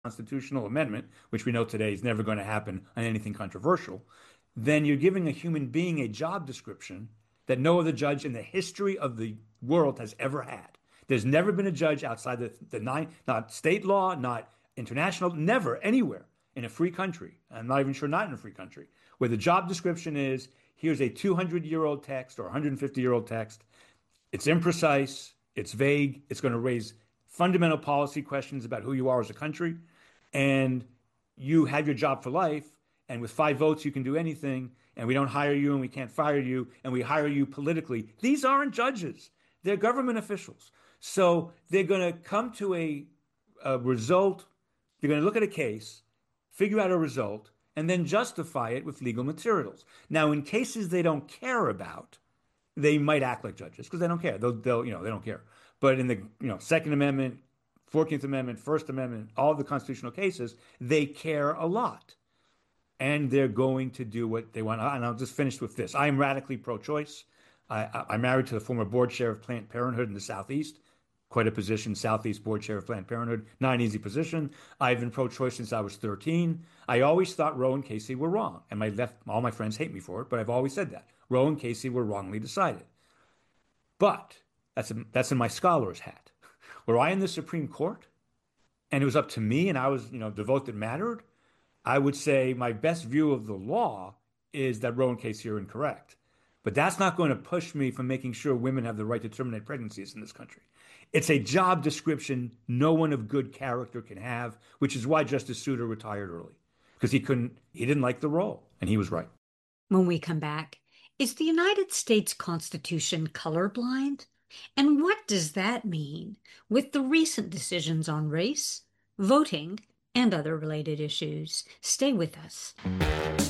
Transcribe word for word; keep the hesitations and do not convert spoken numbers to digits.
constitutional amendment, which we know today is never going to happen on anything controversial, then you're giving a human being a job description that no other judge in the history of the world has ever had. There's never been a judge outside the, the nine, not state law, not international, never anywhere in a free country. I'm not even sure not in a free country, where the job description is here's a two hundred year old text or one hundred fifty year old text. It's imprecise, it's vague, it's going to raise fundamental policy questions about who you are as a country, and you have your job for life. And with five votes, you can do anything. And we don't hire you and we can't fire you. And we hire you politically. These aren't judges. They're government officials. So they're going to come to a, a result. They're going to look at a case, figure out a result, and then justify it with legal materials. Now, in cases they don't care about, they might act like judges because they don't care. They'll, they'll, you know, they don't care. But in the, you know, Second Amendment, fourteenth Amendment, First Amendment, all the constitutional cases, they care a lot. And they're going to do what they want. And I'll just finish with this. I am radically pro-choice. I, I'm married to the former board chair of Planned Parenthood in the Southeast. Quite a position, Southeast board chair of Planned Parenthood. Not an easy position. I've been pro-choice since I was thirteen. I always thought Roe and Casey were wrong. And my left, all my friends hate me for it, but I've always said that. Roe and Casey were wrongly decided. But that's, a, that's in my scholar's hat. Were I in the Supreme Court and it was up to me and I was, you know, the vote that mattered, I would say my best view of the law is that Roe and Casey are incorrect. But that's not going to push me from making sure women have the right to terminate pregnancies in this country. It's a job description no one of good character can have, which is why Justice Souter retired early, because he couldn't, he didn't like the role, and he was right. When we come back, is the United States Constitution colorblind? And what does that mean with the recent decisions on race, voting, and other related issues? Stay with us.